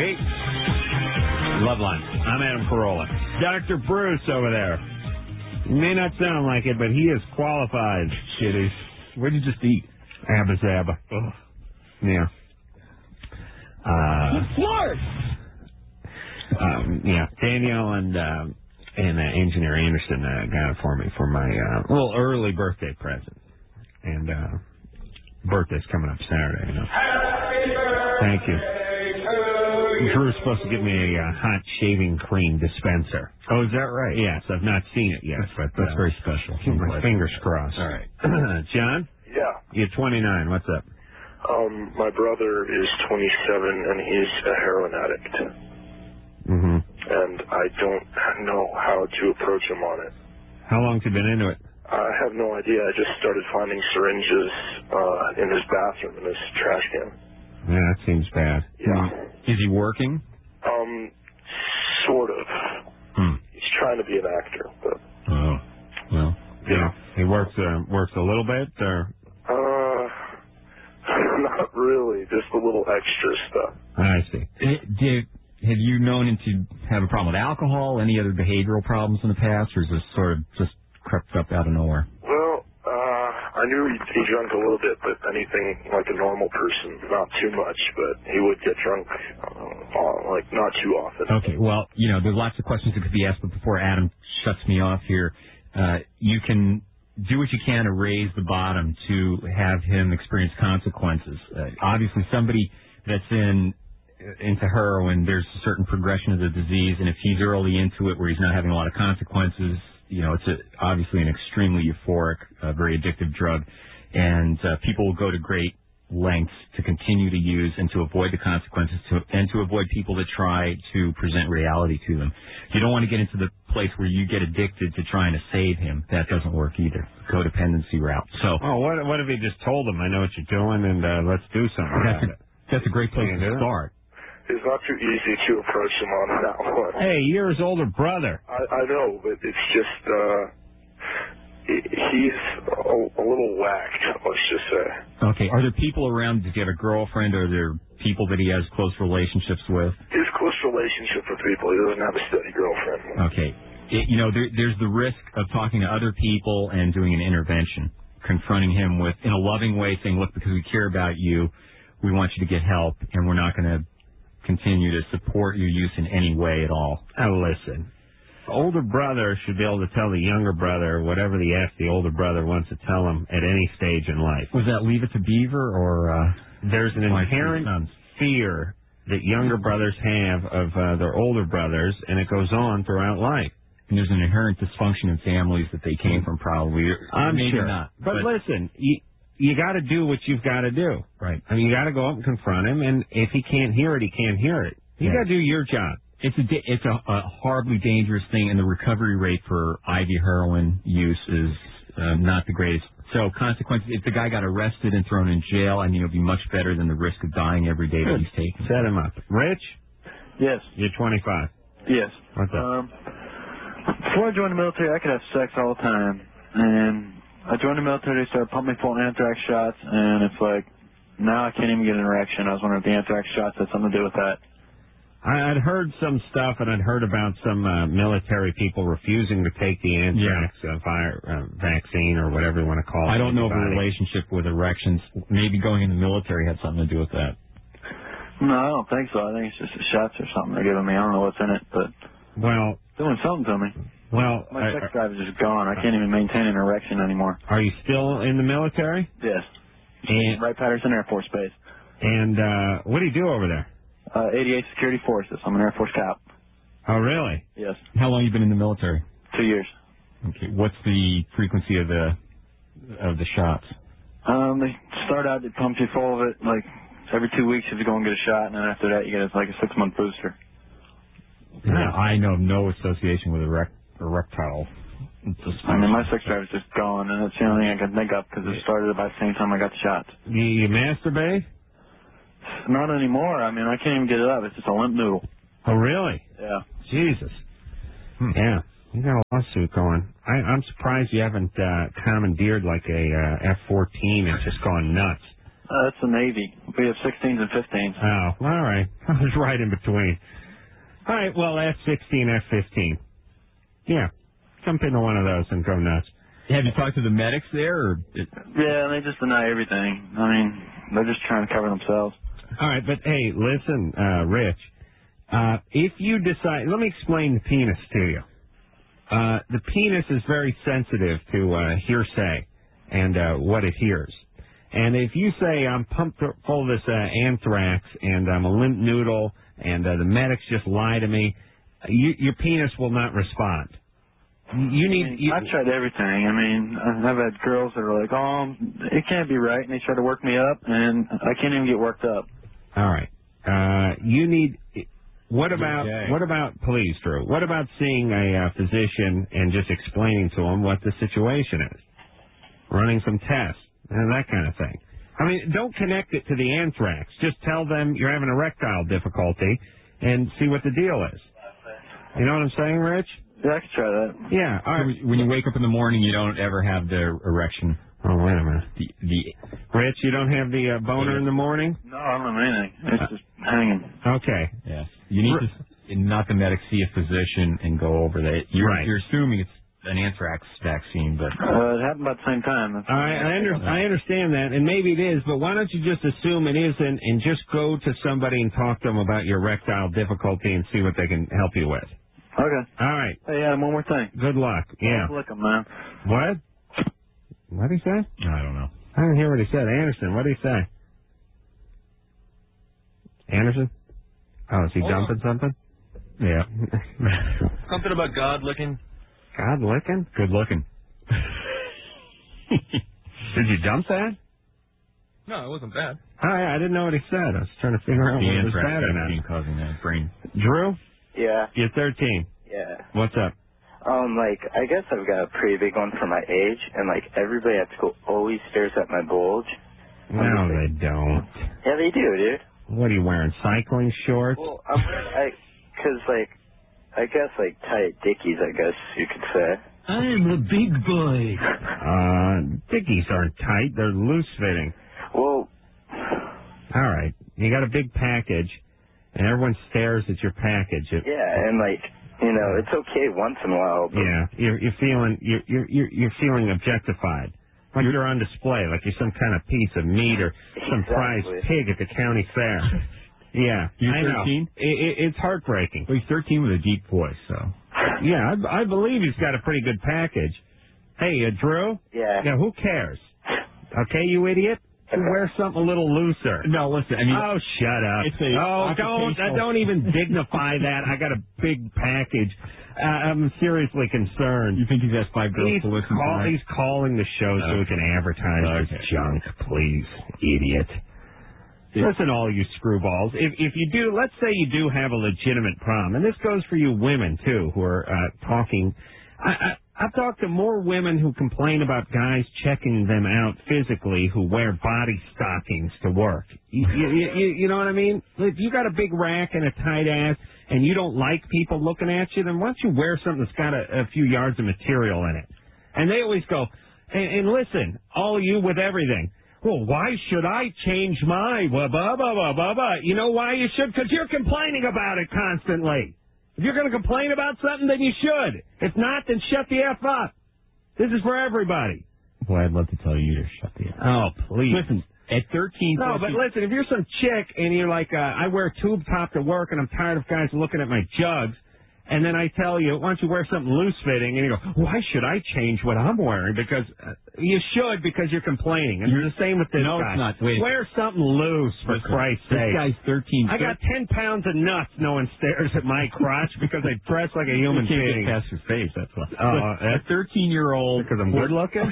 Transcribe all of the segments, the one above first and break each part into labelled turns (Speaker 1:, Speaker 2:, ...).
Speaker 1: Hey. Loveline. I'm Adam Carolla. Dr. Bruce over there. May not sound like it, but he is qualified. Shitties.
Speaker 2: Where'd you just eat?
Speaker 1: Abba Zabba.
Speaker 2: Ugh.
Speaker 1: Yeah.
Speaker 2: Smart.
Speaker 1: Yeah. Danielle and Engineer Anderson got it for me for my little early birthday present. And birthday's coming up Saturday, you know. Thank you. Drew's supposed to give me a hot shaving cream dispenser.
Speaker 2: Oh, is that right?
Speaker 1: Yes, I've not seen it yet, but
Speaker 2: that's very special.
Speaker 1: Keep my fingers crossed.
Speaker 2: All right.
Speaker 1: John?
Speaker 3: Yeah.
Speaker 1: You're 29. What's up?
Speaker 3: My brother is 27, and he's a heroin addict.
Speaker 1: Mm-hmm.
Speaker 3: And I don't know how to approach him on it.
Speaker 1: How long have you been into it?
Speaker 3: I have no idea. I just started finding syringes in his bathroom, in his trash can.
Speaker 1: Yeah, that seems bad.
Speaker 3: Yeah.
Speaker 2: Is he working?
Speaker 3: Sort of. He's trying to be an actor, but...
Speaker 2: Oh, well.
Speaker 1: Yeah. He works a little bit, or...
Speaker 3: Not really. Just a little extra stuff.
Speaker 1: I see.
Speaker 2: Have you known him to have a problem with alcohol, any other behavioral problems in the past, or is this sort of just crept up out of nowhere?
Speaker 3: Well, I knew he drank a little bit, but anything like a normal person, not too much, but he would get drunk, like not too often.
Speaker 2: Okay, well, there's lots of questions that could be asked, but before Adam shuts me off here, you can do what you can to raise the bottom to have him experience consequences. Obviously, somebody that's into heroin, there's a certain progression of the disease, and if he's early into it where he's not having a lot of consequences, it's obviously an extremely euphoric, very addictive drug, and people will go to great lengths to continue to use and to avoid the consequences and to avoid people that try to present reality to them. You don't want to get into the place where you get addicted to trying to save him. That doesn't work either. Codependency route. So,
Speaker 1: what if he just told him, I know what you're doing, and let's do something about it?
Speaker 2: That's a great place to start.
Speaker 3: It's not too easy to approach him on that one.
Speaker 1: Hey, you're his older brother.
Speaker 3: I know, but it's just, he's a little whacked, let's just say.
Speaker 2: Okay, are there people around, does he have a girlfriend, or are there people that he has close relationships with?
Speaker 3: He has close relationship with people, he doesn't have a steady girlfriend.
Speaker 2: Okay, there's the risk of talking to other people and doing an intervention, confronting him with, in a loving way, saying, look, because we care about you, we want you to get help, and we're not going to continue to support your use in any way at all.
Speaker 1: Now listen, the older brother should be able to tell the younger brother whatever the F the older brother wants to tell him at any stage in life.
Speaker 2: Was that Leave It to Beaver, or...
Speaker 1: There's an inherent fear that younger brothers have of their older brothers, and it goes on throughout life.
Speaker 2: And there's an inherent dysfunction in families that they came from, probably.
Speaker 1: I'm
Speaker 2: maybe
Speaker 1: sure.
Speaker 2: not.
Speaker 1: But listen, you got to do what you've got to do.
Speaker 2: Right.
Speaker 1: I mean, you got to go up and confront him, and if he can't hear it, he can't hear it. You got to do your job.
Speaker 2: It's a horribly dangerous thing, and the recovery rate for IV heroin use is not the greatest. So consequences, if the guy got arrested and thrown in jail, I mean, it would be much better than the risk of dying every day that he's taking.
Speaker 1: Set him up. Rich?
Speaker 4: Yes.
Speaker 1: You're 25.
Speaker 4: Yes.
Speaker 1: What's up?
Speaker 4: Before I joined the military, I could have sex all the time. And I joined the military, they started pumping me full of anthrax shots, and it's like, now I can't even get an erection. I was wondering if the anthrax shots had something to do with that.
Speaker 1: I'd heard some stuff, and I'd heard about some military people refusing to take the anthrax vaccine or whatever you want to call it.
Speaker 2: I don't know if a relationship with erections, maybe going in the military had something to do with that.
Speaker 4: No, I don't think so. I think it's just the shots or something they're giving me. I don't know what's in it, but doing something to me.
Speaker 1: Well,
Speaker 4: my sex drive is just gone. I can't even maintain an erection anymore.
Speaker 1: Are you still in the military?
Speaker 4: Yes. Wright-Patterson Air Force Base.
Speaker 1: And what do you do over there?
Speaker 4: 88 Security Forces. I'm an Air Force cop.
Speaker 1: Oh, really?
Speaker 4: Yes.
Speaker 2: How long have you been in the military?
Speaker 4: 2 years.
Speaker 2: Okay. What's the frequency of the shots?
Speaker 4: They start out, they pump you full of it, like every 2 weeks you have to go and get a shot, and then after that you get like a 6-month booster.
Speaker 2: Yeah, I know no association with erectile.
Speaker 4: I mean, my sex drive is just gone, and it's the only thing I can think of because it started about the same time I got the shots.
Speaker 1: You masturbate?
Speaker 4: Not anymore. I mean, I can't even get it up. It's just a limp noodle.
Speaker 1: Oh, really?
Speaker 4: Yeah.
Speaker 1: Jesus. Yeah. You got a lawsuit going. I'm surprised you haven't commandeered like a F-14 and just gone nuts.
Speaker 4: That's the Navy. We have 16s and 15s.
Speaker 1: Oh, all right. I was right in between. All right, well, F-16, F-15. Yeah, jump into one of those and go nuts.
Speaker 2: Have you talked to the medics there? Or
Speaker 4: Yeah, they just deny everything. I mean, they're just trying to cover themselves.
Speaker 1: All right, but hey, listen, Rich. If you decide, let me explain the penis to you. The penis is very sensitive to hearsay and what it hears. And if you say I'm pumped full of this anthrax and I'm a limp noodle and the medics just lie to me, your penis will not respond.
Speaker 4: I've tried everything. I mean, I've had girls that are like, oh, it can't be right, and they try to work me up, and I can't even get worked up.
Speaker 1: All right. What about, please, Drew, what about seeing a physician and just explaining to him what the situation is? Running some tests and that kind of thing. I mean, don't connect it to the anthrax. Just tell them you're having erectile difficulty and see what the deal is. You know what I'm saying, Rich?
Speaker 4: Yeah, I could try that.
Speaker 1: Yeah. All right.
Speaker 2: when you wake up in the morning, you don't ever have the erection.
Speaker 1: Oh, wait a minute. Rich, you don't have the boner in the morning?
Speaker 4: No, I don't have anything. It's just hanging.
Speaker 1: Okay.
Speaker 2: Yeah. You need to not the medic see a physician and go over that. You're assuming it's an anthrax vaccine, but
Speaker 4: it happened about the same time.
Speaker 1: I understand that, and maybe it is, but why don't you just assume it isn't and just go to somebody and talk to them about your erectile difficulty and see what they can help you with?
Speaker 4: Okay.
Speaker 1: All right.
Speaker 4: Hey, Adam, one more thing.
Speaker 1: Good luck. Yeah.
Speaker 4: Look, man.
Speaker 1: What? What did he say?
Speaker 2: I don't know.
Speaker 1: I didn't hear what he said. Anderson, what did he say? Anderson? Oh, is he dumping something?
Speaker 2: Yeah.
Speaker 5: Something about God licking.
Speaker 1: God licking?
Speaker 2: Good looking.
Speaker 1: Did you dump that?
Speaker 5: No, it wasn't bad.
Speaker 1: I didn't know what he said. I was trying to figure out
Speaker 2: The
Speaker 1: what was
Speaker 2: anthrax
Speaker 1: bad or not.
Speaker 2: vaccine causing that brain.
Speaker 1: Drew?
Speaker 6: Yeah.
Speaker 1: You're 13.
Speaker 6: Yeah.
Speaker 1: What's up?
Speaker 6: I guess I've got a pretty big one for my age, and, everybody at school always stares at my bulge.
Speaker 1: No, they don't.
Speaker 6: Yeah, they do, dude.
Speaker 1: What are you wearing, cycling shorts?
Speaker 6: Well, I guess, tight dickies, I guess you could say.
Speaker 7: I'm a big boy.
Speaker 1: Dickies aren't tight. They're loose-fitting.
Speaker 6: Well...
Speaker 1: All right. You got a big package, and everyone stares at your package.
Speaker 6: Yeah, and, it's okay once in a while. But...
Speaker 1: Yeah, you're feeling objectified, like you're on display, like you're some kind of piece of meat or some prized pig at the county fair. Yeah,
Speaker 2: you're 13.
Speaker 1: It's heartbreaking.
Speaker 2: Well, he's 13 with a deep voice, so.
Speaker 1: Yeah, I believe he's got a pretty good package. Hey, Drew.
Speaker 6: Yeah.
Speaker 1: Yeah, who cares? Okay, you idiot. Wear something a little looser.
Speaker 2: No, listen. I mean,
Speaker 1: oh, shut up. Don't even dignify that. I got a big package. I'm seriously concerned.
Speaker 2: You think he's asked 5 girls to listen to that?
Speaker 1: He's calling the show so he can advertise his junk. Please, idiot. Listen, all you screwballs. If you do, let's say you do have a legitimate problem, and this goes for you women too, who are talking. I've talked to more women who complain about guys checking them out physically who wear body stockings to work. You know what I mean? If you got a big rack and a tight ass and you don't like people looking at you, then why don't you wear something that's got a few yards of material in it? And they always go, and listen, all you with everything. Well, why should I change my You know why you should? Because you're complaining about it constantly. If you're going to complain about something, then you should. If not, then shut the F up. This is for everybody.
Speaker 2: Boy, I'd love to tell you to shut the F up.
Speaker 1: Oh, please.
Speaker 2: Listen, at 13...
Speaker 1: No, but listen, if you're some chick and you're like, I wear tube top to work and I'm tired of guys looking at my jugs, and then I tell you, why don't you wear something loose-fitting? And you go, why should I change what I'm wearing? Because you should, because you're complaining. And you're the same with this guy.
Speaker 2: No, it's not. Wait.
Speaker 1: Wear something loose, for Christ's sake.
Speaker 2: This guy's 13.
Speaker 1: I got 10 pounds of nuts. No one stares at my crotch because I dress like a human being.
Speaker 2: You can't get past your face, that's why.
Speaker 1: That's
Speaker 2: a 13-year-old...
Speaker 1: Because I'm good-looking?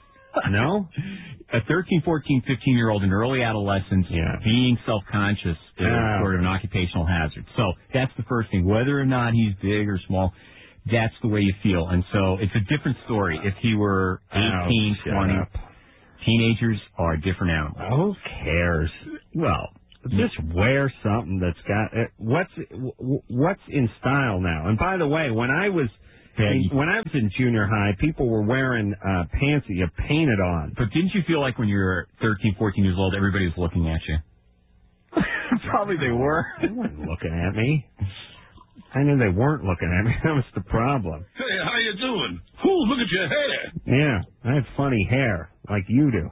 Speaker 1: No?
Speaker 2: A 13, 14, 15-year-old in early adolescence being self-conscious is sort of an occupational hazard. So that's the first thing. Whether or not he's big or small, that's the way you feel. And so it's a different story. If he were 18, 20, teenagers are different animals.
Speaker 1: Who cares? Well, just wear something that's got... What's in style now? And by the way, when I was When I was in junior high, people were wearing pants that you painted on.
Speaker 2: But didn't you feel like when you were 13, 14 years old, everybody was looking at you?
Speaker 1: Probably they were. They weren't looking at me. I knew they weren't looking at me. That was the problem.
Speaker 7: Hey, how you doing? Ooh, look at your hair.
Speaker 1: Yeah, I had funny hair, like you do.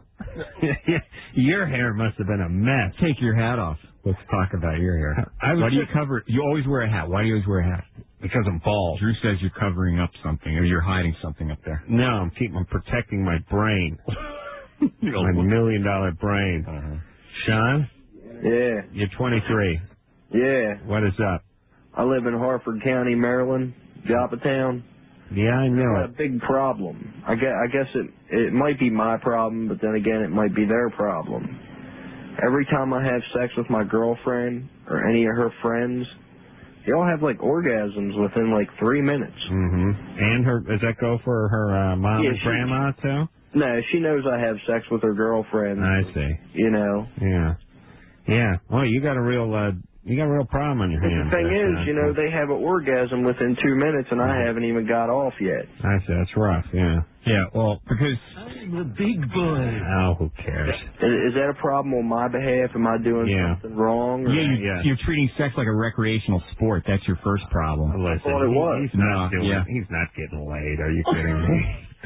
Speaker 1: Your hair must have been a mess.
Speaker 2: Take your hat off. Let's talk about your hair. Why do you cover? You always wear a hat. Why do you always wear a hat?
Speaker 1: Because I'm bald.
Speaker 2: Drew says you're covering up something, or you're hiding something up there.
Speaker 1: No, I'm protecting my brain. My $1 million brain. Sean?
Speaker 8: Yeah.
Speaker 1: You're 23.
Speaker 8: Yeah.
Speaker 1: What is up?
Speaker 8: I live in Harford County, Maryland, Joppatown.
Speaker 1: Yeah, I know
Speaker 8: I've got a big problem. I guess it might be my problem, but then again, it might be their problem. Every time I have sex with my girlfriend or any of her friends, they all have like orgasms within like 3 minutes.
Speaker 1: Mm-hmm. And does that go for her mom and grandma too?
Speaker 8: No, she knows I have sex with her girlfriend.
Speaker 1: I see.
Speaker 8: You know.
Speaker 1: Yeah. Yeah. Well, you got a real problem on your hands.
Speaker 8: The thing is, they have an orgasm within 2 minutes, and I haven't even got off yet.
Speaker 1: I see. That's rough. Yeah.
Speaker 2: Yeah. Well, because
Speaker 7: I'm a big boy.
Speaker 1: Oh, who cares?
Speaker 8: Is that a problem on my behalf? Am I doing something wrong? Or?
Speaker 2: Yeah, you're treating sex like a recreational sport. That's your first problem.
Speaker 1: Listen,
Speaker 8: I thought it was.
Speaker 1: He's not getting laid. Are you kidding me?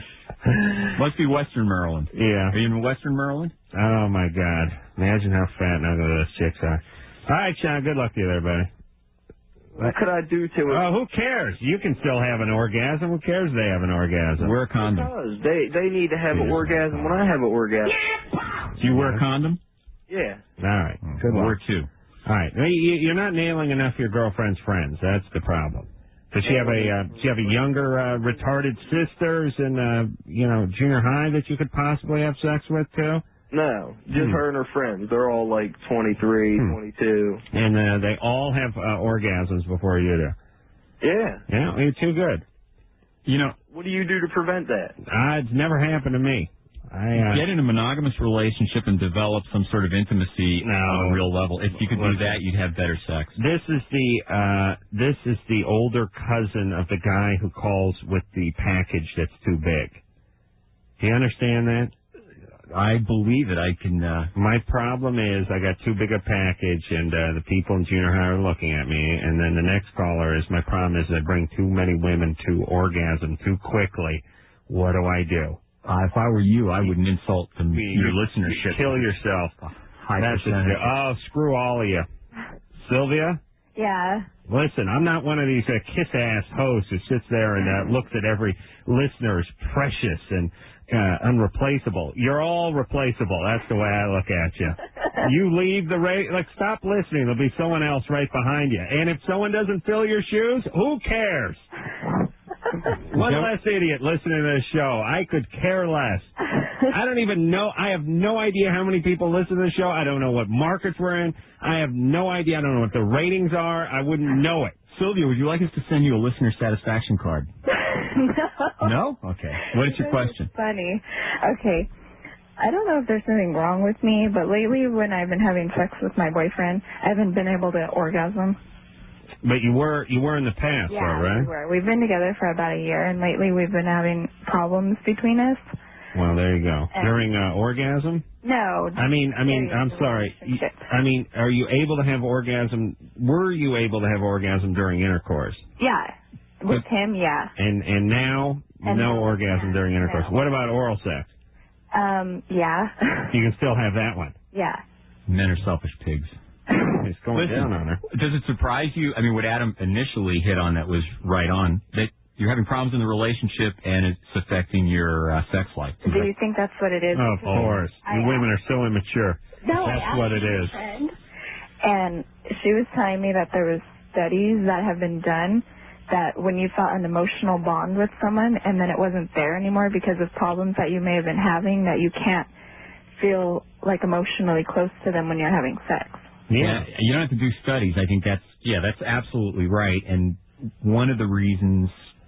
Speaker 2: Must be Western Maryland.
Speaker 1: Yeah.
Speaker 2: Are you in Western Maryland?
Speaker 1: Oh, my God. Imagine how fat and ugly those chicks are. All right, Sean, good luck to you there, buddy.
Speaker 8: What could I do to it?
Speaker 1: Oh, who cares? You can still have an orgasm. Who cares if they have an orgasm?
Speaker 2: Wear a condom.
Speaker 8: Because they need to have an orgasm when I have an orgasm.
Speaker 2: Do you wear a condom?
Speaker 8: Yeah.
Speaker 1: All right. Good luck.
Speaker 2: Wear two.
Speaker 1: All right. You're not nailing enough your girlfriend's friends. That's the problem. Does she have a younger retarded sisters in junior high that you could possibly have sex with too?
Speaker 8: No, just her and her friends. They're all like 23, 22.
Speaker 1: And they all have orgasms before you do?
Speaker 8: Yeah.
Speaker 1: Yeah, you're too good.
Speaker 8: What do you do to prevent that?
Speaker 1: It's never happened to me.
Speaker 2: Get in a monogamous relationship and develop some sort of intimacy on a real level. If you could do that, you'd have better sex.
Speaker 1: This is the older cousin of the guy who calls with the package that's too big. Do you understand that?
Speaker 2: I believe it. I can.
Speaker 1: My problem is I got too big a package, and the people in junior high are looking at me. And then the next caller is my problem is I bring too many women to orgasm too quickly. What do I do?
Speaker 2: If I were you, I wouldn't insult your listenership.
Speaker 1: Kill yourself. Screw all of you. Sylvia?
Speaker 9: Yeah.
Speaker 1: Listen, I'm not one of these kiss-ass hosts who sits there and looks at every listener as precious and unreplaceable. You're all replaceable. That's the way I look at you. You leave the stop listening. There'll be someone else right behind you. And if someone doesn't fill your shoes, who cares? One less idiot listening to this show. I could care less. I don't even know. I have no idea how many people listen to the show. I don't know what markets we're in. I have no idea. I don't know what the ratings are. I wouldn't know it.
Speaker 2: Sylvia, would you like us to send you a listener satisfaction card?
Speaker 9: No.
Speaker 2: No? Okay. What is your question?
Speaker 9: Funny. Okay. I don't know if there's something wrong with me, but lately when I've been having sex with my boyfriend, I haven't been able to orgasm.
Speaker 1: But you were in the past,
Speaker 9: yeah,
Speaker 1: though, right?
Speaker 9: We were. We've been together for about a year, and lately we've been having problems between us.
Speaker 1: Well, there you go. During orgasm?
Speaker 9: No.
Speaker 1: I'm sorry. Are you able to have orgasm? Were you able to have orgasm during intercourse?
Speaker 9: Yeah. With him, yeah.
Speaker 1: And now, no orgasm during intercourse.
Speaker 9: No.
Speaker 1: What about oral sex?
Speaker 9: Yeah.
Speaker 1: You can still have that one.
Speaker 9: Yeah.
Speaker 2: Men are selfish pigs.
Speaker 1: He's going down on her.
Speaker 2: Does it surprise you? I mean, what Adam initially hit on that was right on, that you're having problems in the relationship and it's affecting your sex life.
Speaker 9: Do you think that's what it is?
Speaker 1: Oh, of course. You women are so immature.
Speaker 9: No,
Speaker 1: that's what it is.
Speaker 9: And she was telling me that there was studies that have been done that when you felt an emotional bond with someone and then it wasn't there anymore because of problems that you may have been having, that you can't feel like emotionally close to them when you're having sex.
Speaker 2: Yeah, you don't have to do studies. I think that's absolutely right. And one of the reasons,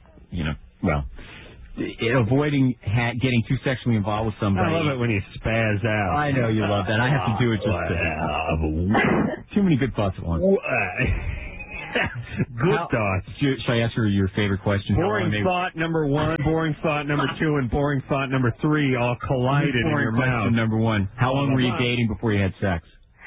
Speaker 2: avoiding getting too sexually involved with somebody.
Speaker 1: I love it when you spaz out.
Speaker 2: I know you love that. I have to do it just too many good thoughts at once.
Speaker 1: Good thoughts.
Speaker 2: Should I ask her your favorite question?
Speaker 1: Boring thought number 1, boring thought number 2, and boring thought number 3 all collided in your mouth.
Speaker 2: Question number 1. How long were you dating before you had sex?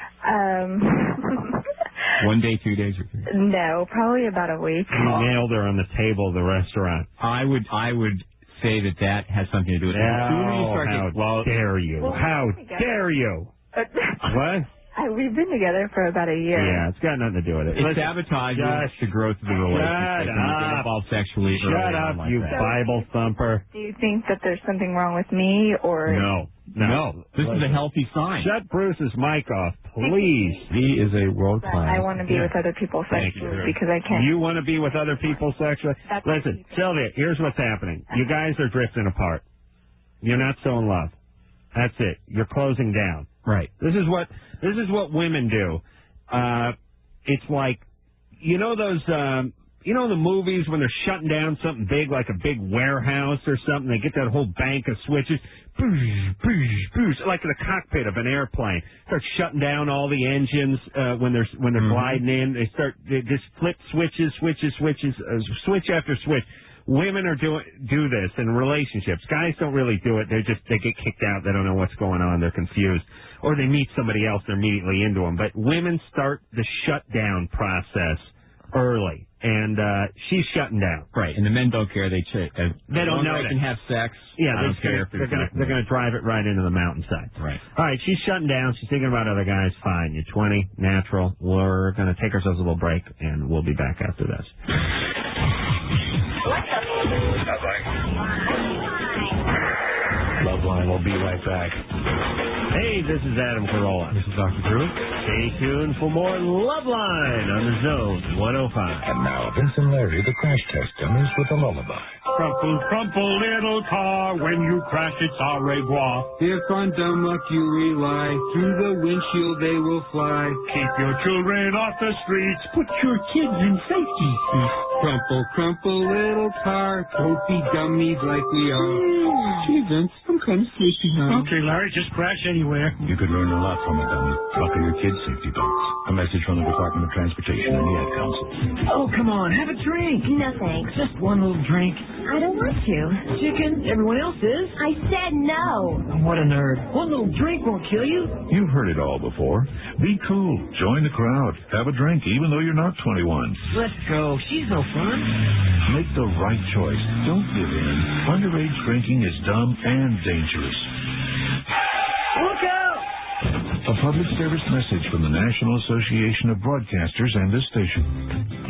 Speaker 2: 1 day, 2 days, or 3?
Speaker 9: No, probably about a week.
Speaker 1: You nailed her on the table of the restaurant.
Speaker 2: I would say that has something to do with it.
Speaker 1: How dare you? How dare you? What?
Speaker 9: We've been together for about a year.
Speaker 1: Yeah, it's got nothing to do with it.
Speaker 2: It sabotages the growth of the relationship.
Speaker 1: Shut up.
Speaker 2: Get involved sexually.
Speaker 1: Shut up,
Speaker 2: like
Speaker 1: you
Speaker 2: that.
Speaker 1: Bible thumper.
Speaker 9: Do you think that there's something wrong with me, or...
Speaker 1: No.
Speaker 2: This is a healthy sign.
Speaker 1: Shut Bruce's mic off, please.
Speaker 2: He is a world class.
Speaker 9: I want to be with other people sexually because I can't.
Speaker 1: You want to be with other people sexually? Listen, Sylvia, here's what's happening. You guys are drifting apart. You're not so in love. That's it. You're closing down.
Speaker 2: Right.
Speaker 1: This is what women do. It's like, you know those, the movies when they're shutting down something big, like a big warehouse or something. They get that whole bank of switches, like in the cockpit of an airplane. Start shutting down all the engines when they're gliding in. They just flip switches, switch after switch. Women do this in relationships. Guys don't really do it. They get kicked out. They don't know what's going on. They're confused. Or they meet somebody else. They're immediately into them. But women start the shutdown process early. And she's shutting down.
Speaker 2: Right. And the men don't care. They don't know they can have sex.
Speaker 1: Yeah,
Speaker 2: I don't care if
Speaker 1: they're going to drive it right into the mountainside.
Speaker 2: Right.
Speaker 1: All right, she's shutting down. She's thinking about other guys. Fine. You're 20, natural. We're going to take ourselves a little break, and we'll be back after this. Loveline will be right back. Hey, this is Adam Carolla.
Speaker 2: This is Dr. Drew.
Speaker 1: Stay tuned for more Loveline on the Zone 105.
Speaker 10: And now, Vince and Larry, the crash test dummies, with a lullaby.
Speaker 7: Crumple, crumple, little car. When you crash, it's au revoir.
Speaker 11: If on dumb luck you rely, through the windshield they will fly.
Speaker 7: Keep your children off the streets.
Speaker 11: Put your kids in safety seats. Crumple, crumple, little car. Don't be dummies like we are. Gee, Vince, I'm kind of sleepy now.
Speaker 7: Okay, Larry, just crash anywhere.
Speaker 10: You could learn a lot from it, dummy. Buckle your kids' safety belts. A message from the Department of Transportation and the Ad Council.
Speaker 12: Oh, come on, have a drink. No, thanks.
Speaker 11: Just one little drink.
Speaker 12: I don't want to.
Speaker 11: Chicken? Everyone else is.
Speaker 12: I said no.
Speaker 11: What a nerd. One little drink won't kill you.
Speaker 10: You've heard it all before. Be cool. Join the crowd. Have a drink, even though you're not 21.
Speaker 11: Let's go. She's no fun.
Speaker 10: Make the right choice. Don't give in. Underage drinking is dumb and dangerous.
Speaker 11: Look out!
Speaker 10: A public service message from the National Association of Broadcasters and this station.